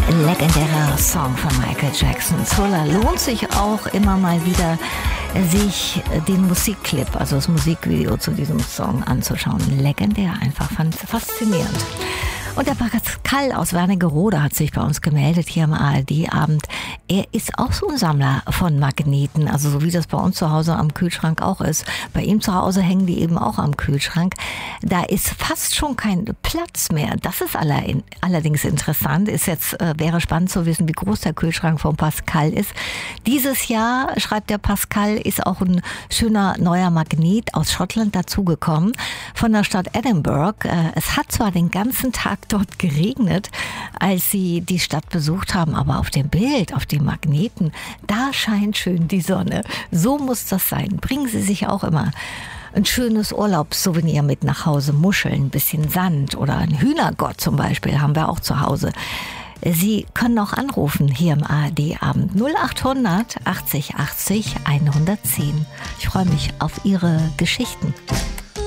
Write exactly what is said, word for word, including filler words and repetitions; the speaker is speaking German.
Legendärer Song von Michael Jackson. Thriller. Lohnt sich auch immer mal wieder, sich den Musikclip, also das Musikvideo zu diesem Song anzuschauen. Legendär, einfach faszinierend. Und der Pascal aus Wernigerode hat sich bei uns gemeldet hier am A R D-Abend. Er ist auch so ein Sammler von Magneten, also so wie das bei uns zu Hause am Kühlschrank auch ist. Bei ihm zu Hause hängen die eben auch am Kühlschrank. Da ist fast schon kein Platz mehr. Das ist allerdings interessant. Ist jetzt, äh, wäre spannend zu wissen, wie groß der Kühlschrank von Pascal ist. Dieses Jahr, schreibt der Pascal, ist auch ein schöner neuer Magnet aus Schottland dazugekommen von der Stadt Edinburgh. Äh, es hat zwar den ganzen Tag dort geregnet, als sie die Stadt besucht haben, aber auf dem Bild, auf den Magneten, da scheint schön die Sonne. So muss das sein. Bringen Sie sich auch immer ein schönes Urlaubssouvenir mit nach Hause. Muscheln, ein bisschen Sand oder ein Hühnergott zum Beispiel haben wir auch zu Hause. Sie können auch anrufen hier im A R D-Abend null achthundert achtzig achtzig hundertzehn. Ich freue mich auf Ihre Geschichten.